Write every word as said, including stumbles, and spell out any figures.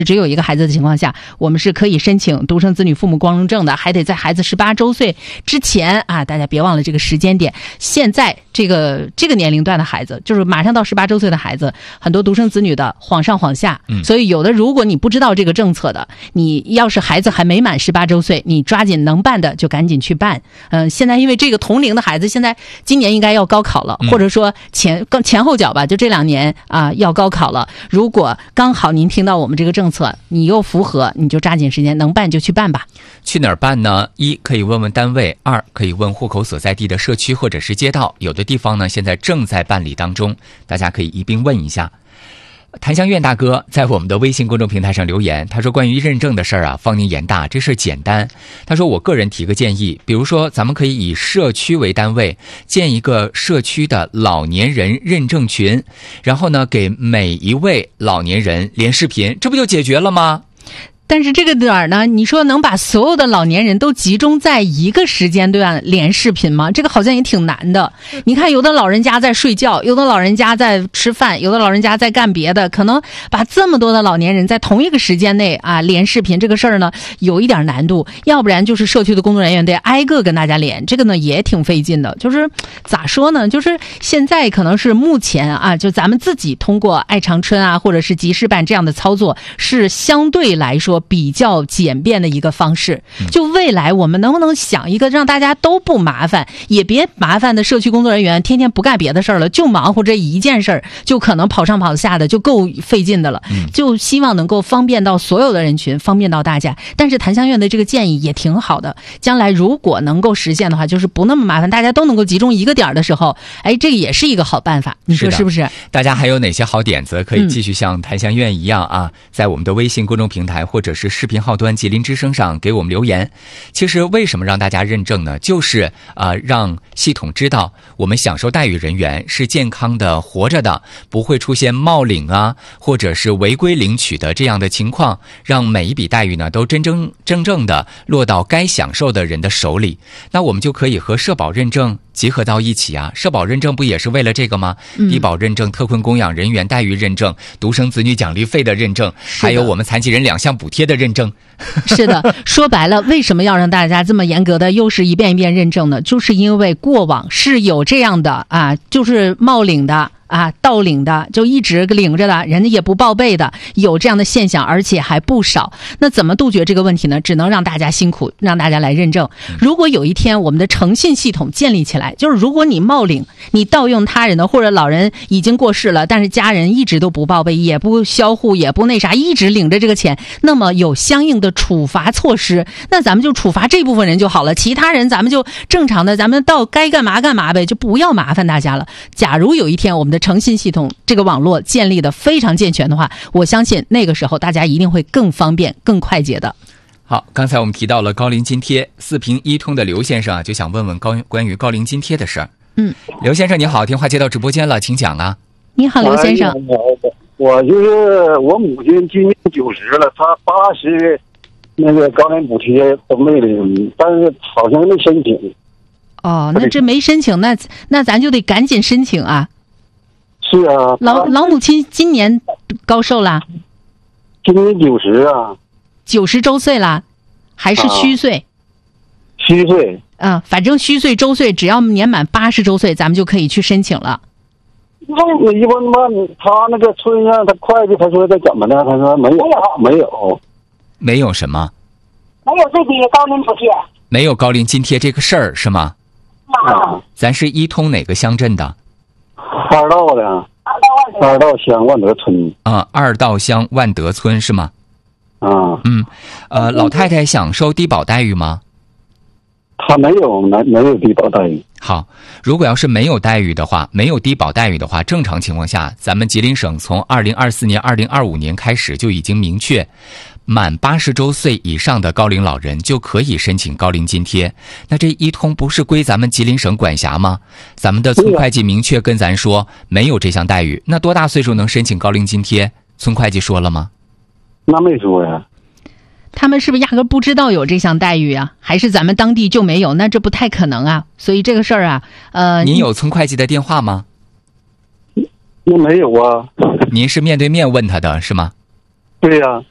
只有一个孩子的情况下，我们是可以申请独生子女父母光荣证的，还得在孩子十八周岁之前啊，大家别忘了这个时间点。现在这个这个年龄段的孩子，就是马上到十八周岁的孩子，很多独生子女的晃上晃下， 嗯， 所以有的如果你不知道这个政策的，你要是孩子还没满十八周岁，你抓紧能办的就赶紧去办。嗯、呃，现在因为这个同龄的孩子，现在今年应该要高考了， 嗯、 或者说前更前后脚吧，就这两年啊要高考了。如果刚好您听到我们这个政策，你又符合，你就抓紧时间，能办就去办吧。 去哪儿办呢？一可以问问单位，二可以问户口所在地的社区或者是街道，有的地方呢现在正在办理当中，大家可以一并问一下。檀香院大哥在我们的微信公众平台上留言，他说关于认证的事儿啊，方宁言大，这事儿简单。他说我个人提个建议，比如说咱们可以以社区为单位建一个社区的老年人认证群，然后呢给每一位老年人连视频，这不就解决了吗？ 但是这个点儿呢，你说能把所有的老年人都集中在一个时间段连视频吗？这个好像也挺难的。你看，有的老人家在睡觉，有的老人家在吃饭，有的老人家在干别的，可能把这么多的老年人在同一个时间内啊连视频，这个事儿呢有一点难度。要不然就是社区的工作人员得挨个跟大家连，这个呢也挺费劲的。就是咋说呢？就是现在可能是目前啊，就咱们自己通过爱长春啊，或者是集市办这样的操作，是相对来说比较简便的一个方式。就未来我们能不能想一个让大家都不麻烦，也别麻烦的社区工作人员天天不干别的事儿了，就忙活这一件事儿，就可能跑上跑下的，就够费劲的了。就希望能够方便到所有的人群，方便到大家。但是檀香院的这个建议也挺好的，将来如果能够实现的话，就是不那么麻烦，大家都能够集中一个点的时候，哎，这个也是一个好办法，你说是不是？ 大家还有哪些好点子可以继续像檀香院一样啊、嗯、在我们的微信公众平台或者是视频号端吉林之声上给我们留言。其实为什么让大家认证呢？就是啊、呃，让系统知道我们享受待遇人员是健康的活着的，不会出现冒领啊或者是违规领取的这样的情况，让每一笔待遇呢都真真正正的落到该享受的人的手里。那我们就可以和社保认证结合到一起啊，社保认证不也是为了这个吗？ 嗯、 低保认证、特困供养人员待遇认证、独生子女奖励费的认证，还有我们残疾人两项补贴的认证。 是的，说白了，为什么要让大家这么严格的又是一遍一遍认证呢？就是因为过往是有这样的啊，就是冒领的啊，盗领的，就一直领着的，人家也不报备的，有这样的现象，而且还不少。那怎么杜绝这个问题呢？只能让大家辛苦，让大家来认证。如果有一天我们的诚信系统建立起来，就是如果你冒领，你盗用他人的，或者老人已经过世了，但是家人一直都不报备，也不销户，也不那啥，一直领着这个钱，那么有相应的处罚措施，那咱们就处罚这部分人就好了，其他人咱们就正常的，咱们到该干嘛干嘛呗，就不要麻烦大家了。假如有一天我们的诚信系统这个网络建立的非常健全的话，我相信那个时候大家一定会更方便更快捷的。 好，刚才我们提到了高龄津贴，四平一通的刘先生啊，就想问问高关于高龄津贴的事儿。 嗯， 刘先生你好，电话接到直播间了，请讲啊。 你好，刘先生。 我就是我母亲今年九十了，她八十那个高龄补贴都没领，但是好像没申请。 哦，那这没申请，那那咱就得赶紧申请啊。 是啊， 老老母亲今年高寿啦？ 今年九十啊。 九十周岁啦，还是虚岁？ 虚岁。 嗯，反正虚岁周岁，只要年满八十周岁，咱们就可以去申请了。 那一般嘛，他那个村上他会计他说的怎么的？他说没有，没有， 没有什么？ 没有这个高龄补贴， 没有高龄津贴这个事儿是吗？ 啊， 咱是一通哪个乡镇的？ 二道的，二道乡万德村。 啊，二道乡万德村是吗？ 啊， 嗯，呃，老太太享受低保待遇吗？ 他没有，没没有低保待遇。 好，如果要是没有待遇的话，没有低保待遇的话，正常情况下，咱们吉林省从二零二四年、二零二五年开始就已经明确，满八十周岁以上的高龄老人就可以申请高龄津贴。那这一通不是归咱们吉林省管辖吗？咱们的村会计明确跟咱说没有这项待遇，那多大岁数能申请高龄津贴？村会计说了吗？ 那没说呀。 他们是不是压根不知道有这项待遇啊？还是咱们当地就没有？那这不太可能啊！所以这个事儿啊，呃， 您有村会计的电话吗？ 那没有啊。 您是面对面问他的是吗？ 对呀、啊。